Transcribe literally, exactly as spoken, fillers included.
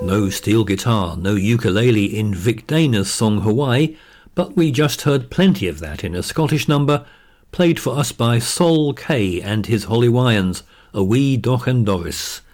No steel guitar, no ukulele in Vic Dana's song Hawaii, but we just heard plenty of that in a Scottish number played for us by Sol Kay and his Hollywayans, A Wee Doch and Doris.